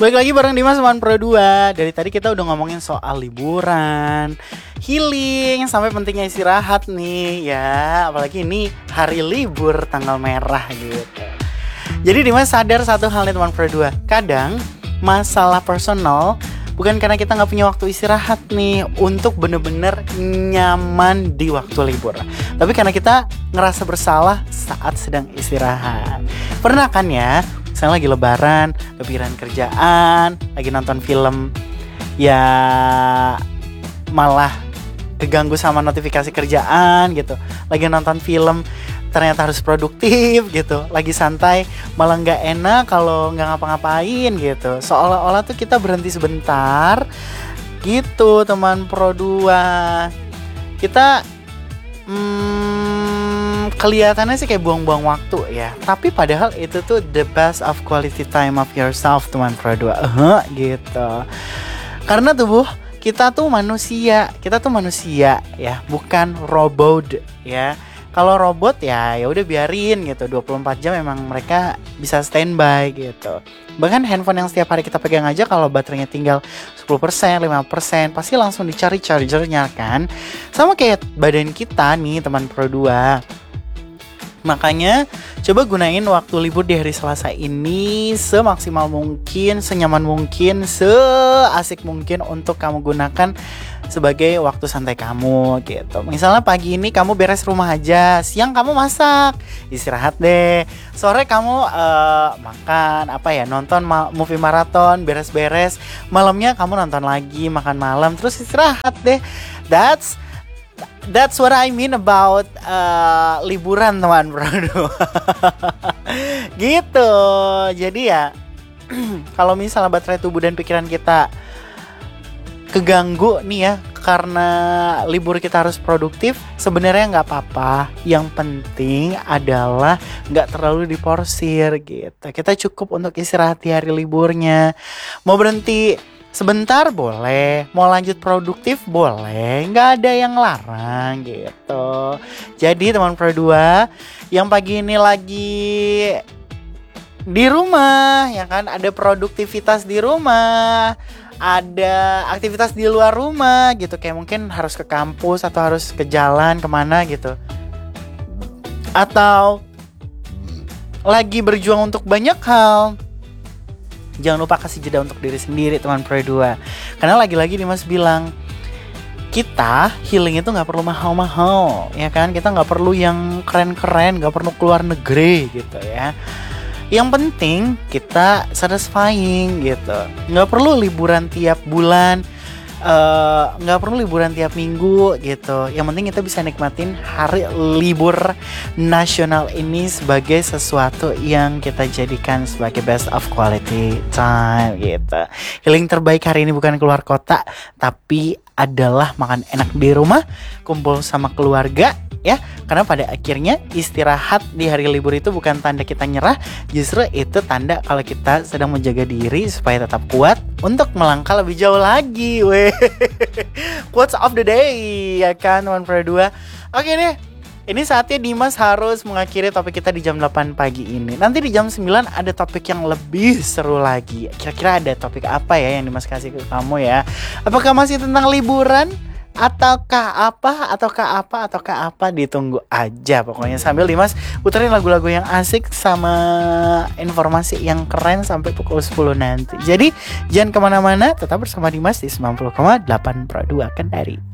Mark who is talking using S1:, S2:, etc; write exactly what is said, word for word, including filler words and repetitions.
S1: Balik lagi bareng Dimas One Pro dua. Dari tadi kita udah ngomongin soal liburan, healing, sampai pentingnya istirahat nih ya. Apalagi ini hari libur tanggal merah gitu. Jadi Dimas sadar satu hal nih teman Pro dua. Kadang masalah personal bukan karena kita gak punya waktu istirahat nih untuk bener-bener nyaman di waktu libur, tapi karena kita ngerasa bersalah saat sedang istirahat. Pernah kan ya, misalnya lagi lebaran, kepikiran kerjaan, lagi nonton film, ya malah keganggu sama notifikasi kerjaan gitu. Lagi nonton film, ternyata harus produktif gitu. Lagi santai, malah gak enak kalau gak ngapa-ngapain gitu. Seolah-olah tuh kita berhenti sebentar gitu teman Pro dua. Kita hmm, kelihatannya sih kayak buang-buang waktu ya, tapi padahal itu tuh the best of quality time of yourself teman Pro dua. uh, gitu. Karena tubuh kita tuh manusia, kita tuh manusia ya, bukan robot ya. Kalau robot ya ya udah biarin gitu, dua puluh empat jam emang mereka bisa standby gitu. Bahkan handphone yang setiap hari kita pegang aja kalau baterainya tinggal sepuluh persen, lima persen pasti langsung dicari chargernya kan. Sama kayak badan kita nih teman Pro dua. Makanya coba gunain waktu libur di hari Selasa ini semaksimal mungkin, senyaman mungkin, seasik mungkin untuk kamu gunakan sebagai waktu santai kamu gitu. Misalnya pagi ini kamu beres rumah aja, siang kamu masak, istirahat deh. Sore kamu uh, makan apa ya, nonton ma- movie maraton, beres-beres. Malamnya kamu nonton lagi, makan malam, terus istirahat deh. That's That's what I mean about uh, liburan teman Pro dua. Gitu. Jadi ya kalau misalnya baterai tubuh dan pikiran kita keganggu nih ya karena libur kita harus produktif, sebenarnya nggak apa-apa. Yang penting adalah nggak terlalu diporsir gitu. Kita cukup untuk istirahat di hari liburnya. Mau berhenti sebentar boleh, mau lanjut produktif boleh, nggak ada yang larang gitu. Jadi teman Pro dua yang pagi ini lagi di rumah ya kan, ada produktivitas di rumah, ada aktivitas di luar rumah gitu, kayak mungkin harus ke kampus atau harus ke jalan kemana gitu, atau lagi berjuang untuk banyak hal, jangan lupa kasih jeda untuk diri sendiri teman Pro dua. Karena lagi-lagi Dimas bilang, kita healing itu gak perlu mahal-mahal ya kan. Kita gak perlu yang keren-keren, gak perlu keluar negeri gitu ya. Yang penting kita satisfying gitu. Gak perlu liburan tiap bulan, uh, gak perlu liburan tiap minggu gitu. Yang penting kita bisa nikmatin hari libur nasional ini sebagai sesuatu yang kita jadikan sebagai best of quality time gitu. Healing terbaik hari ini bukan keluar kota, tapi adalah makan enak di rumah, kumpul sama keluarga ya. Karena pada akhirnya istirahat di hari libur itu bukan tanda kita nyerah, justru itu tanda kalau kita sedang menjaga diri supaya tetap kuat untuk melangkah lebih jauh lagi. Weh. Quotes of the day ya kan teman Pro dua. Oke deh, ini saatnya Dimas harus mengakhiri topik kita di jam delapan pagi ini. Nanti di jam sembilan ada topik yang lebih seru lagi. Kira-kira ada topik apa ya yang Dimas kasih ke kamu ya? Apakah masih tentang liburan? Ataukah apa, ataukah apa, ataukah apa, ditunggu aja pokoknya. Sambil Dimas puterin lagu-lagu yang asik sama informasi yang keren sampai pukul sepuluh nanti. Jadi jangan kemana-mana, tetap bersama Dimas di sembilan puluh koma delapan Pro dua Kendari.